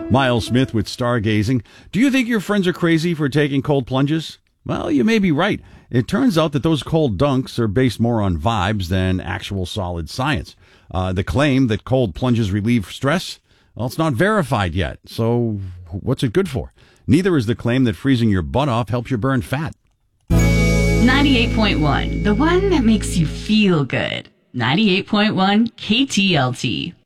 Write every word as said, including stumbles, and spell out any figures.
Miles Smith with Stargazing. Do you think your friends are crazy for taking cold plunges? Well, you may be right. It turns out that those cold dunks are based more on vibes than actual solid science. Uh, the claim that cold plunges relieve stress, well, it's not verified yet. So what's it good for? Neither is the claim that freezing your butt off helps you burn fat. ninety-eight point one, the one that makes you feel good. ninety-eight point one K T L T.